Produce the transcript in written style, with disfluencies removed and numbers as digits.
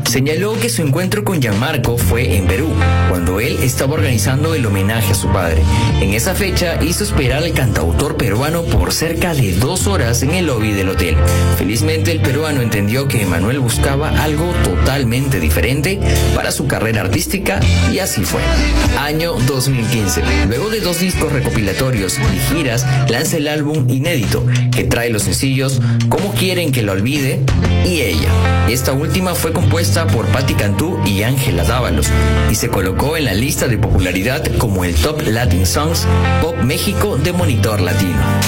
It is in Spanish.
Señaló que su encuentro con Gianmarco fue en Perú, cuando él estaba organizando el homenaje a su padre. En esa fecha hizo esperar al cantautor peruano por cerca de 2 horas en el lobby del hotel. Felizmente el peruano entendió que Manuel buscaba algo totalmente diferente para su carrera artística y así fue. Año 2015. Luego de 2 discos recopilatorios y giras, lanza el álbum inédito que trae los sencillos Cómo quieren que lo olvide y Ella. Esta última fue compuesta por Patti Cantú y Ángela Dávalos y se colocó en la lista de popularidad como el Top Latin Songs Pop México de Monitor Latino.